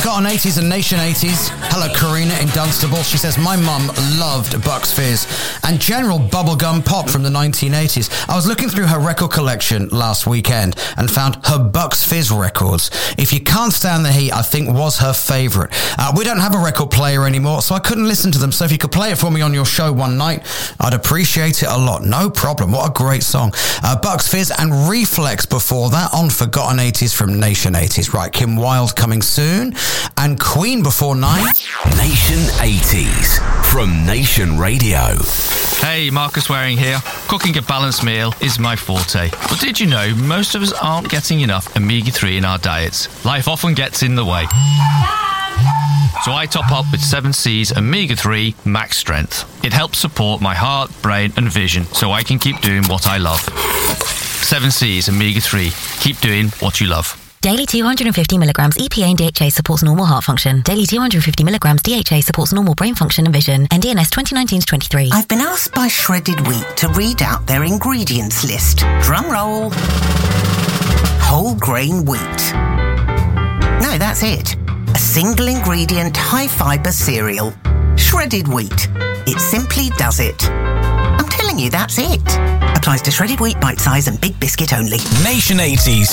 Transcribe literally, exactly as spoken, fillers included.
Forgotten eighties and Nation eighties. Hello, Karina in Dunstable. She says, my mum loved Bucks Fizz and general bubblegum pop from the nineteen eighties. I was looking through her record collection last weekend and found her Bucks Fizz records. If You Can't Stand the Heat, I think, was her favourite. Uh, we don't have a record player anymore, so I couldn't listen to them. So if you could play it for me on your show one night, I'd appreciate it a lot. No problem. What a great song. Uh, Bucks Fizz and Reflex before that on Forgotten eighties from Nation eighties. Right, Kim Wilde coming soon. And Queen before nine. Nation eighties from Nation Radio. Hey, Marcus Waring here. Cooking a balanced meal is my forte. But did you know most of us aren't getting enough omega three in our diets? Life often gets in the way. So I top up with seven C's omega three Max Strength. It helps support my heart, brain and vision so I can keep doing what I love. seven C's omega three. Keep doing what you love. Daily two hundred fifty milligrams E P A and D H A supports normal heart function. Daily two hundred fifty milligrams D H A supports normal brain function and vision. N D N S twenty nineteen to twenty-three. I've been asked by Shredded Wheat to read out their ingredients list. Drum roll. Whole grain wheat. No, that's it. A single ingredient high fibre cereal. Shredded wheat. It simply does it. I'm telling you, that's it. Applies to shredded wheat, bite size and big biscuit only. Nation eighties